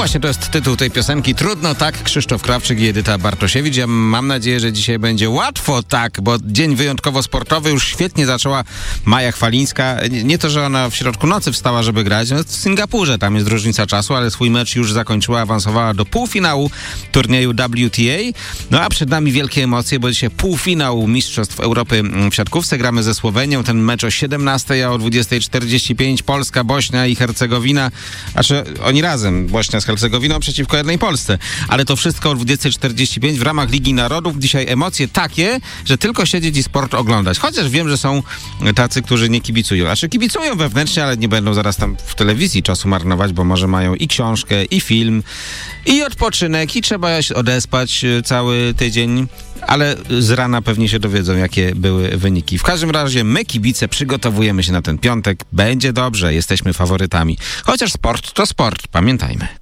właśnie, to jest tytuł tej piosenki. Trudno tak, Krzysztof Krawczyk i Edyta Bartosiewicz. Ja mam nadzieję, że dzisiaj będzie łatwo tak, bo dzień wyjątkowo sportowy. Już świetnie zaczęła Maja Chwalińska. Nie to, że ona w środku nocy wstała, żeby grać. No, w Singapurze tam jest różnica czasu, ale swój mecz już zakończyła, awansowała do półfinału turnieju WTA. No a przed nami wielkie emocje, bo dzisiaj półfinał Mistrzostw Europy w siatkówce. Gramy ze Słowenią. Ten mecz o 17, a o 20:45 Polska, Bośnia i Hercegowina. Znaczy oni razem, Bośnia z Hercegowiną przeciwko jednej Polsce. Ale to wszystko o 20:45 w ramach Ligi Narodów. Dzisiaj emocje takie, że tylko siedzieć i sport oglądać. Chociaż wiem, że są tacy, którzy nie kibicują. Znaczy kibicują wewnętrznie, ale nie będą zaraz tam w telewizji czasu marnować, bo może mają i książkę, i film, i odpoczynek, i trzeba się odespać cały tydzień. Ale z rana pewnie się dowiedzą, jakie były wyniki. W każdym razie my, kibice, przygotowujemy się na ten piątek. Będzie dobrze, jesteśmy faworytami. Chociaż sport to sport, pamiętajmy.